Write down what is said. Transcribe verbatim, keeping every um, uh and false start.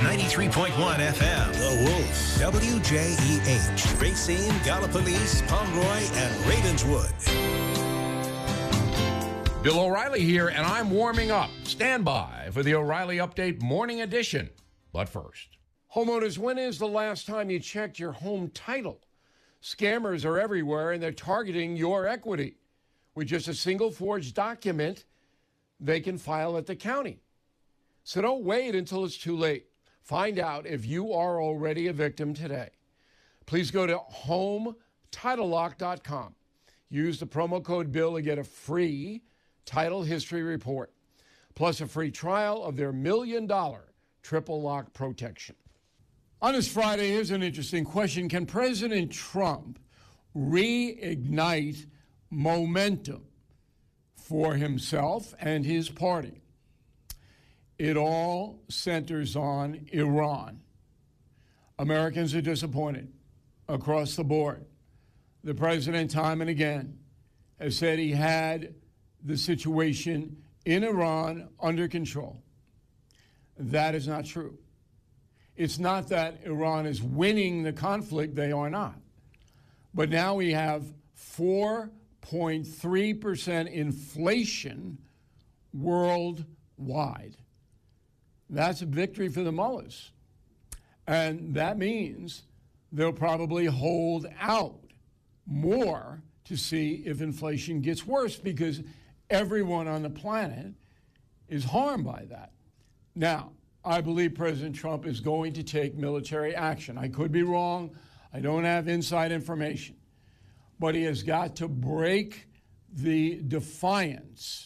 ninety-three point one F M. The Wolf. W J E H. Racine, Gallipolis, Pomeroy, and Ravenswood. Bill O'Reilly here, and I'm warming up. Stand by for the O'Reilly Update Morning Edition. But first, homeowners, when is the last time you checked your home title? Scammers are everywhere, and they're targeting your equity. With just a single forged document, they can file at the county. So don't wait until it's too late. Find out if you are already a victim today. Please go to home title lock dot com. Use the promo code BILL to get a free title history report, plus a free trial of their million dollar triple lock protection. On this Friday, here's an interesting question. Can President Trump reignite momentum for himself and his party? It all centers on Iran. Americans are disappointed across the board. The president, time and again, has said he had the situation in Iran under control. That is not true. It's not that Iran is winning the conflict. They are not. But now we have four point three percent inflation worldwide. That's a victory for the mullahs. And that means they'll probably hold out more to see if inflation gets worse, because everyone on the planet is harmed by that. Now, I believe President Trump is going to take military action. I could be wrong. I don't have inside information. But he has got to break the defiance